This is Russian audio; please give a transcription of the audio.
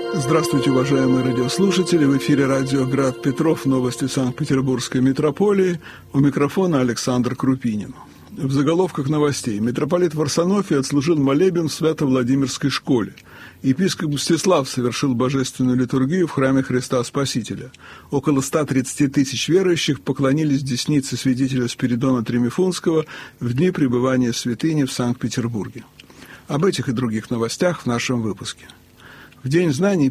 Здравствуйте, уважаемые радиослушатели. В эфире радио «Град Петров», новости Санкт-Петербургской митрополии. У микрофона Александр Крупинин. В заголовках новостей. Митрополит Варсонофий отслужил молебен в Свято-Владимирской школе. Епископ Мстислав совершил божественную литургию в храме Христа Спасителя. Около 130 тысяч верующих поклонились деснице святителя Спиридона Тремифунского в дни пребывания святыни в Санкт-Петербурге. Об этих и других новостях в нашем выпуске. В День знаний